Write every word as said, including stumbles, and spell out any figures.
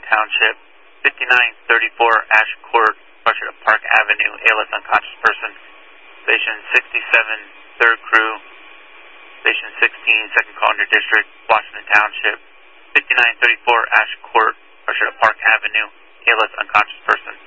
Township, fifty-nine thirty-four Ash Court, Washington Park Avenue, A L S unconscious person. Station sixty-seven, third Crew. Station sixteen, second Callender District, Washington Township, fifty-nine thirty-four Ash Court, Washington Park Avenue, A L S unconscious person.